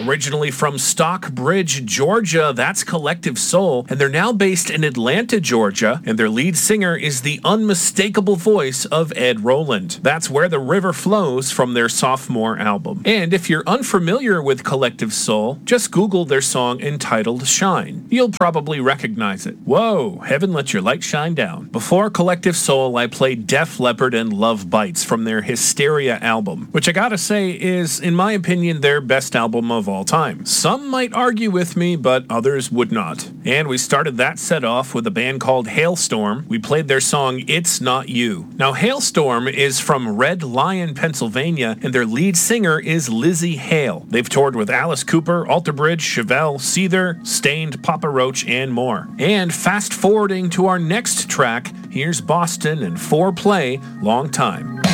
Originally from Stockbridge, Georgia, that's Collective Soul, and they're now based in Atlanta, Georgia, and their lead singer is the unmistakable voice of Ed Roland. That's Where the River Flows from their sophomore album. And if you're unfamiliar with Collective Soul, just Google their song entitled Shine. You'll probably recognize it. Whoa, heaven let your light shine down. Before Collective Soul, I played Def Leppard and Love Bites from their Hysteria album, which I gotta say is, in my opinion, their best album of all time. Some might argue with me, but others would not. And we started that set off with a band called Halestorm. We played their song It's Not You. Now, Halestorm is from Red Lion, Pennsylvania, and their lead singer is Lizzie Hale. They've toured with Alice Cooper, Alter Bridge, Chevelle, Seether, Stained, Papa Roach, and more. And fast forwarding to our next track, here's Boston and 4Play, Long Time.